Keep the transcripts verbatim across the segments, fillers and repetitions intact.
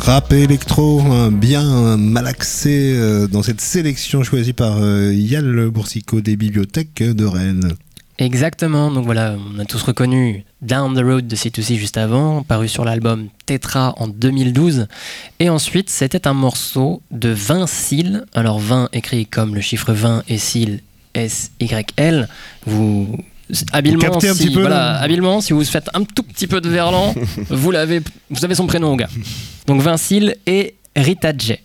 Rap et électro, hein, bien malaxé euh, dans cette sélection choisie par euh, Yann Le Boursicot des bibliothèques de Rennes. Exactement, donc voilà, on a tous reconnu Down the Road de C deux C juste avant, paru sur l'album Tetra en deux mille douze. Et ensuite, c'était un morceau de Vincil. Alors vingt écrit comme le chiffre vingt et Sil S Y L. Vous... Habilement, vous si, peu, voilà, habilement, si vous faites un tout petit peu de verlan, vous, l'avez, vous avez son prénom, gars. Donc Vincil et Rita J.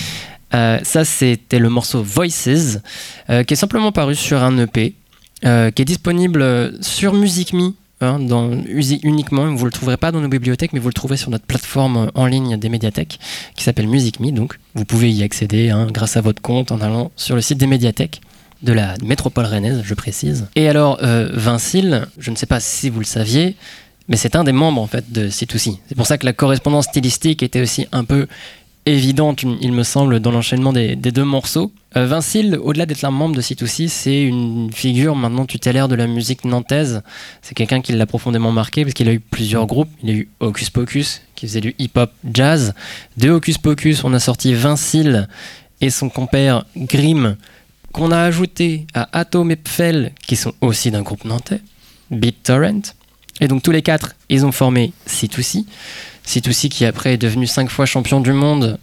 Euh, ça, c'était le morceau Voices, euh, qui est simplement paru sur un E P, euh, qui est disponible sur MusicMe, hein, dans, uniquement. Vous ne le trouverez pas dans nos bibliothèques, mais vous le trouverez sur notre plateforme en ligne des médiathèques, qui s'appelle MusicMe. Donc, vous pouvez y accéder hein, grâce à votre compte en allant sur le site des médiathèques de la métropole rennaise, je précise. Et alors, euh, Vincil, je ne sais pas si vous le saviez, mais c'est un des membres en fait de C deux C. C'est pour ça que la correspondance stylistique était aussi un peu évidente, il me semble, dans l'enchaînement des, des deux morceaux. Euh, Vincil, au-delà d'être un membre de C deux C, c'est une figure maintenant tutélaire de la musique nantaise. C'est quelqu'un qui l'a profondément marqué parce qu'il a eu plusieurs groupes. Il a eu Hocus Pocus, qui faisait du hip-hop jazz. De Hocus Pocus, on a sorti Vincil et son compère Grimm, qu'on a ajouté à Atom et Pfel, qui sont aussi d'un groupe nantais, BitTorrent. Et donc tous les quatre, ils ont formé C deux C. C deux C qui après est devenu cinq fois champion du monde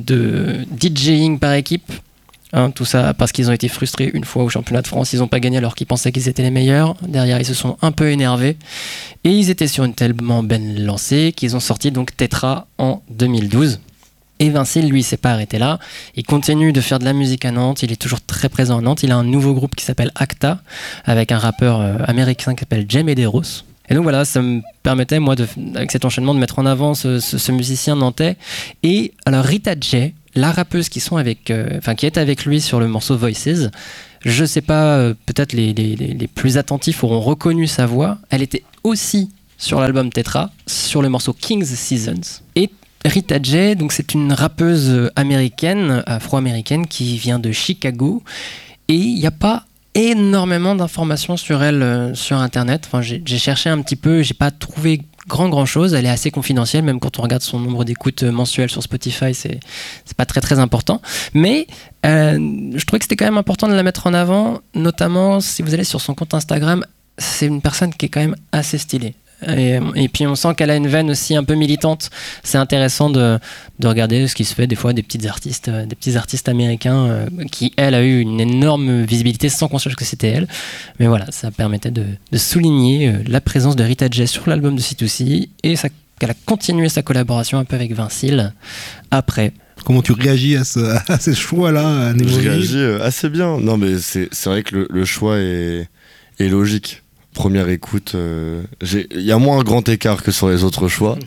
de DJing par équipe. Hein, tout ça parce qu'ils ont été frustrés une fois au championnat de France. Ils n'ont pas gagné alors qu'ils pensaient qu'ils étaient les meilleurs. Derrière, ils se sont un peu énervés. Et ils étaient sur une tellement belle lancée qu'ils ont sorti donc Tetra en deux mille douze. Et Vincil, lui, s'est pas arrêté là. Il continue de faire de la musique à Nantes. Il est toujours très présent à Nantes. Il a un nouveau groupe qui s'appelle Acta, avec un rappeur euh, américain qui s'appelle Jem Ederos. Et donc voilà, ça me permettait, moi, de, avec cet enchaînement, de mettre en avant ce, ce, ce musicien nantais. Et alors, Rita J, la rappeuse qui, sont avec, euh, enfin, qui est avec lui sur le morceau Voices, je sais pas, euh, peut-être les, les, les plus attentifs auront reconnu sa voix. Elle était aussi sur l'album Tetra, sur le morceau King's Seasons. Et Rita J, donc c'est une rappeuse américaine, afro-américaine, qui vient de Chicago. Et il n'y a pas énormément d'informations sur elle euh, sur Internet. Enfin, j'ai, j'ai cherché un petit peu, j'ai pas trouvé grand grand chose. Elle est assez confidentielle, même quand on regarde son nombre d'écoutes mensuelles sur Spotify, c'est, c'est pas très très important. Mais euh, je trouvais que c'était quand même important de la mettre en avant, notamment si vous allez sur son compte Instagram, c'est une personne qui est quand même assez stylée. Et, et puis on sent qu'elle a une veine aussi un peu militante. C'est intéressant de, de regarder ce qui se fait des fois des petits artistes, des petits artistes américains euh, qui, elle, a eu une énorme visibilité sans qu'on sache que c'était elle. Mais voilà, ça permettait de, de souligner euh, la présence de Rita J sur l'album de C deux C et ça, qu'elle a continué sa collaboration un peu avec Vincil après. Comment tu réagis à, ce, à ces choix-là, Nemo V? Je réagis assez bien. Non, mais c'est, c'est vrai que le, le choix est, est logique. Première écoute, euh, il y a moins un grand écart que sur les autres choix.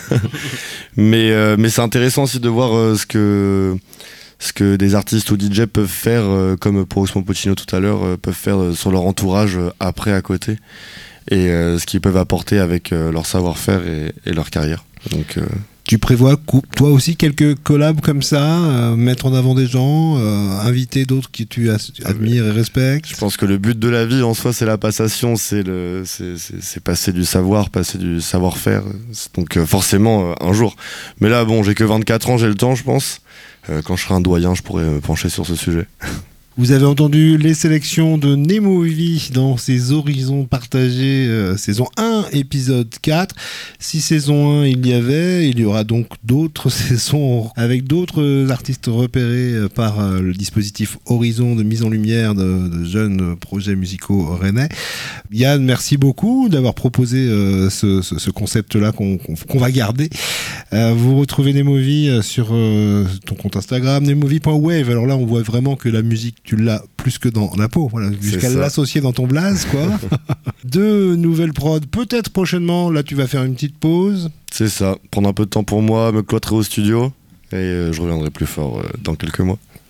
mais, euh, mais c'est intéressant aussi de voir euh, ce, que, ce que des artistes ou D J peuvent faire, euh, comme pour Oxmo Puccino tout à l'heure, euh, peuvent faire euh, sur leur entourage euh, après, à côté. Et euh, ce qu'ils peuvent apporter avec euh, leur savoir-faire et, et leur carrière. Donc, euh, tu prévois, toi aussi, quelques collabs comme ça, euh, mettre en avant des gens, euh, inviter d'autres que tu as, admires et respectes? Je pense que le but de la vie, en soi, c'est la passation, c'est, le, c'est, c'est, c'est passer du savoir, passer du savoir-faire. Donc euh, forcément, euh, un jour. Mais là, bon, j'ai que vingt-quatre ans, j'ai le temps, je pense. Euh, quand je serai un doyen, je pourrai me pencher sur ce sujet. Vous avez entendu les sélections de Nemo V dans ses horizons partagés, euh, saison un, épisode quatre. Si saison un il y avait, il y aura donc d'autres saisons avec d'autres artistes repérés par euh, le dispositif Horizon de mise en lumière de, de jeunes projets musicaux rennais. Yann, merci beaucoup d'avoir proposé euh, ce, ce, ce concept-là qu'on, qu'on, qu'on va garder. Euh, vous retrouvez Nemo V sur euh, ton compte Instagram, nemovi point wave. Alors là, on voit vraiment que la musique, tu l'as plus que dans la peau, voilà, jusqu'à l'associer dans ton blaze, quoi. Deux nouvelles prods, peut-être prochainement. Là, tu vas faire une petite pause. C'est ça, prendre un peu de temps pour moi, me cloîtrer au studio et euh, je reviendrai plus fort euh, dans quelques mois.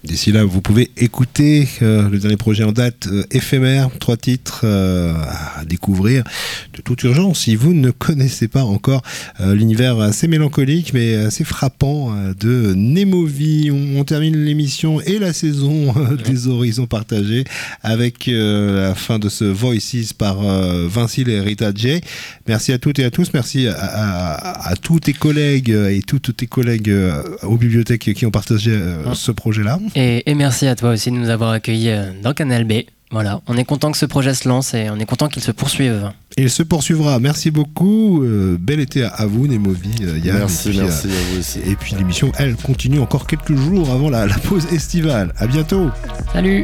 D'ici là, vous pouvez écouter euh, le dernier projet en date, euh, Éphémère, trois titres euh, à découvrir de toute urgence. Si vous ne connaissez pas encore euh, l'univers assez mélancolique mais assez frappant euh, de Nemovie, on, on termine l'émission et la saison euh, des Horizons Partagés avec euh, la fin de ce Voices par euh, Vincile et Rita J. Merci à toutes et à tous, merci à, à, à tous tes collègues et toutes tes collègues euh, aux bibliothèques qui ont partagé euh, ce projet-là. Et, et merci à toi aussi de nous avoir accueillis dans Canal B. Voilà, on est content que ce projet se lance et on est content qu'il se poursuive. Et il se poursuivra. Merci beaucoup. Euh, bel été à, à vous, Nemovie, euh, Yann. Merci, puis, merci euh, à vous aussi. Et puis l'émission, elle, continue encore quelques jours avant la, la pause estivale. À bientôt. Salut.